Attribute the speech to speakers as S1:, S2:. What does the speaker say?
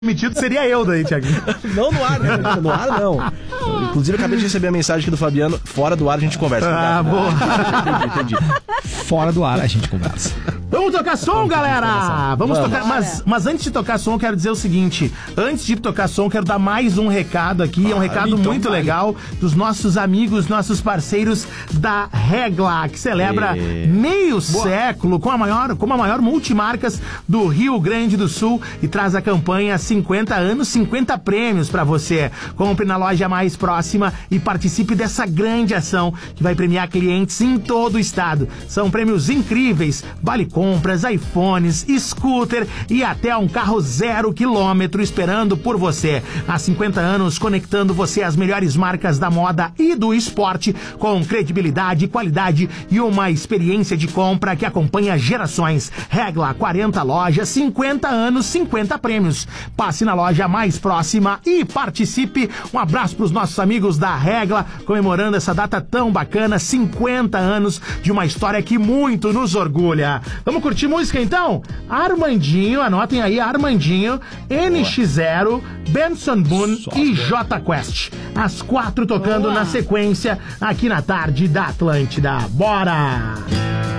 S1: Demitido seria eu daí, Thiaguinho.
S2: Não no ar, né? No ar, não. Inclusive, eu acabei de receber a mensagem aqui do Fabiano. Fora do ar, a gente conversa.
S1: Ah, boa.
S2: Entendi.
S3: Fora do ar, a gente conversa.
S1: Vamos tocar som, galera! Vamos tocar, mas antes de tocar som, eu quero dizer o seguinte. Antes de tocar som, eu quero dar mais um recado aqui. É um recado muito legal dos nossos amigos, nossos parceiros da Regla, que celebra meio século com a maior multimarcas do Rio Grande do Sul e traz a campanha 50 anos, 50 prêmios pra você. Compre na loja mais próxima e participe dessa grande ação que vai premiar clientes em todo o estado. São prêmios incríveis, vale compras, iPhones, scooter e até um carro 0 quilômetro esperando por você. Há 50 anos conectando você às melhores marcas da moda e do esporte com credibilidade, qualidade e uma experiência de compra que acompanha gerações. Regla, 40 lojas, 50 anos, 50 prêmios. Passe na loja mais próxima e participe. Um abraço para os nossos amigos da Regla, comemorando essa data tão bacana, 50 anos de uma história que muito nos orgulha. Vamos curtir música então? Armandinho, anotem aí, Armandinho, NX0, Benson Boone e J Quest. As 4 tocando na sequência aqui na tarde da Atlântida. Bora!